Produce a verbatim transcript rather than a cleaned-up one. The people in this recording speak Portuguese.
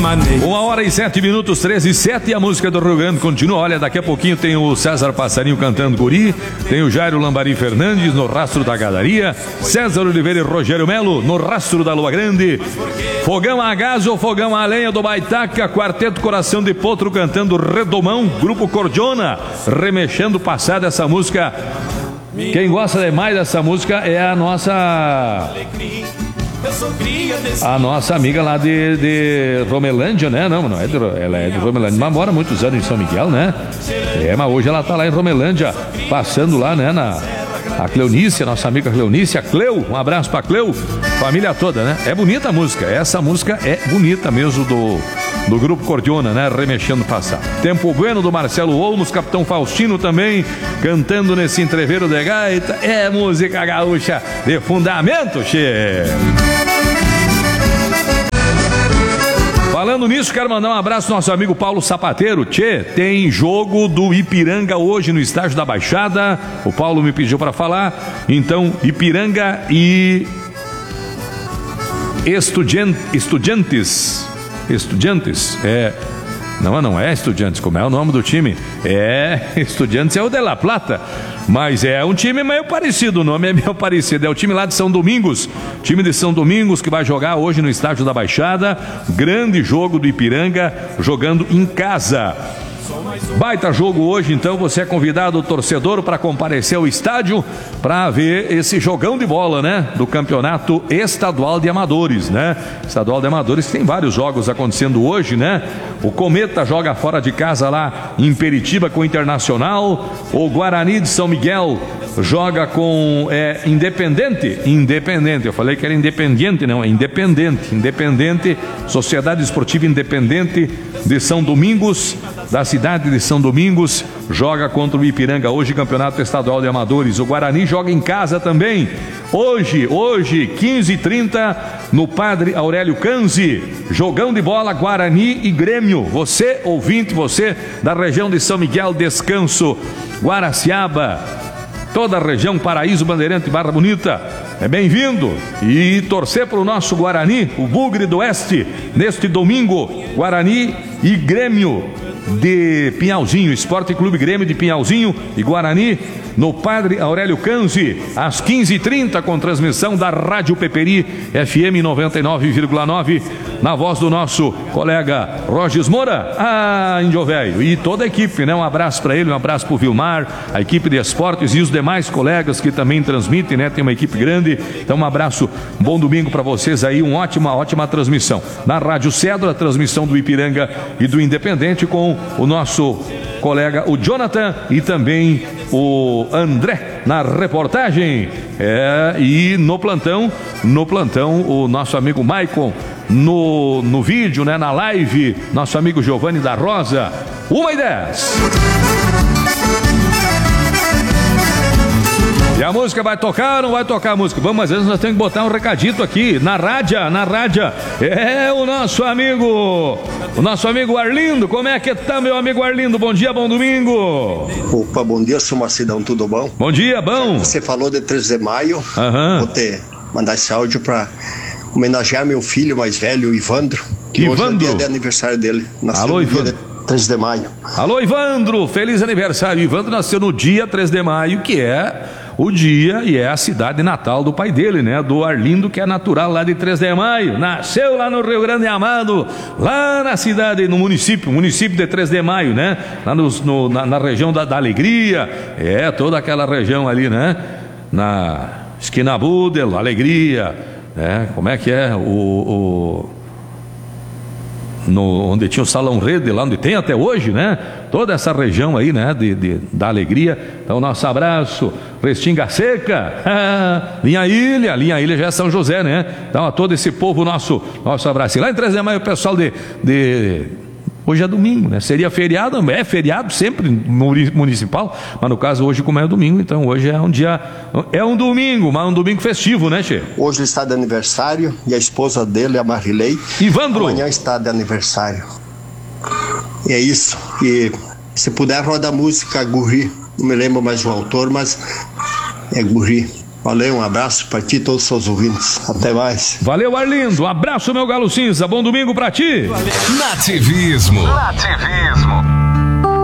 maneira. Uma hora e sete minutos, treze e sete, e a música do Rio Grande continua. Olha, daqui a pouquinho tem o César Passarinho cantando Guri, tem o Jairo Lambari Fernandes no Rastro da Gadaria, César Oliveira e Rogério Melo no Rastro da Lua Grande, Fogão a Gás ou Fogão a Lenha do Baitaca, Quarteto Coração de Potro cantando Redomão, Grupo Cordiona remexendo passada essa música. Quem gosta demais dessa música é a nossa a nossa amiga lá de, de Romelândia, né? Não, não é de, ela é de Romelândia, mas mora muitos anos em São Miguel, né? É, mas hoje ela tá lá em Romelândia, passando lá, né? Na, a Cleonice, a nossa amiga Cleonice, a Cleu, um abraço pra Cleu, família toda, né? É bonita a música, essa música é bonita mesmo do, do Grupo Cordiona, né? Remexendo passar. Tempo Bueno do Marcelo Olmos, Capitão Faustino também, cantando nesse entreveiro de gaita. É música gaúcha de fundamento, che. Falando nisso, quero mandar um abraço ao nosso amigo Paulo Sapateiro. Tchê, tem jogo do Ipiranga hoje no estádio da Baixada. O Paulo me pediu para falar. Então, Ipiranga e Estudiant, Estudiantes. Estudiantes, é... Não, não é Estudiantes, como é o nome do time? É, Estudiantes é o de La Plata, mas é um time meio parecido, o nome é meio parecido, é o time lá de São Domingos, time de São Domingos que vai jogar hoje no estádio da Baixada, grande jogo do Ipiranga, jogando em casa. Baita jogo hoje, então você é convidado, torcedor, para comparecer ao estádio para ver esse jogão de bola, né? Do Campeonato Estadual de Amadores, né? Estadual de Amadores, tem vários jogos acontecendo hoje, né? O Cometa joga fora de casa lá em Peritiba com o Internacional. O Guarani de São Miguel joga com é, Independente. Independente, eu falei que era Independiente, não, é Independente. Independente, Sociedade Esportiva Independente de São Domingos, da cidade de São Domingos, joga contra o Ipiranga hoje, Campeonato Estadual de Amadores. O Guarani joga em casa também, hoje, hoje, quinze e trinta, no Padre Aurélio Canzi, jogão de bola, Guarani e Grêmio. Você, ouvinte, você da região de São Miguel, Descanso, Guaraciaba, toda a região, Paraíso, Bandeirante, Barra Bonita, é bem-vindo. E torcer para o nosso Guarani, o Bugre do Oeste, neste domingo, Guarani e Grêmio de Pinhalzinho, Esporte Clube Grêmio de Pinhalzinho e Guarani, no Padre Aurélio Canzi, às quinze e trinta, com transmissão da Rádio Peperi, F M noventa e nove vírgula nove, na voz do nosso colega Rogis Moura, ah, índio velho, e toda a equipe, né? Um abraço para ele, um abraço para o Vilmar, a equipe de esportes e os demais colegas que também transmitem, né? Tem uma equipe grande, então um abraço, um bom domingo para vocês aí, uma ótima, ótima transmissão. Na Rádio Cedro, a transmissão do Ipiranga e do Independente com o nosso colega, o Jonathan, e também o André na reportagem, é, e no plantão, no plantão, o nosso amigo Maicon, no, no vídeo, né, na live, nosso amigo Giovanni da Rosa, uma e dez. E a música vai tocar ou não vai tocar a música? Vamos, às vezes nós temos que botar um recadito aqui, na rádio, na rádio. É o nosso amigo, o nosso amigo Arlindo. Como é que tá, meu amigo Arlindo? Bom dia, bom domingo. Opa, bom dia, seu Marcidão, tudo bom? Bom dia, bom. Você falou de três de maio, uhum. Vou ter, mandar esse áudio pra homenagear meu filho mais velho, o Ivandro. Que Ivandro? Hoje é dia de aniversário dele. Nasceu Alô, no Ivandro. dia três de maio. Alô, Ivandro, feliz aniversário. Ivandro nasceu no dia três de maio, que é o dia e é a cidade natal do pai dele, né? Do Arlindo, que é natural lá de três de maio. Nasceu lá no Rio Grande Amado, lá na cidade, no município, município de três de maio, né? Lá no, no, na, na região da, da Alegria, é, toda aquela região ali, né? Na esquina Budel, Alegria, né? Como é que é? O... o... No, onde tinha o Salão Rede, lá onde tem até hoje, né? Toda essa região aí, né? De, de, da Alegria. Então, nosso abraço. Restinga Seca, ah, Linha Ilha, Linha Ilha já é São José, né? Então, a todo esse povo, nosso, nosso abraço. E lá em três de maio, o pessoal de, de... Hoje é domingo, né? Seria feriado, é feriado sempre municipal, mas no caso hoje, como é domingo, então hoje é um dia, é um domingo, mas um domingo festivo, né, Che? Hoje ele está de aniversário e a esposa dele, a Marilei, Ivandro, amanhã está de aniversário. E é isso. E se puder, roda a música Gurri, não me lembro mais o autor, mas é Gurri. Valeu, um abraço para ti e todos os seus ouvintes. Até mais. Valeu, Arlindo. Um abraço, meu galo cinza. Bom domingo para ti. Nativismo. Nativismo.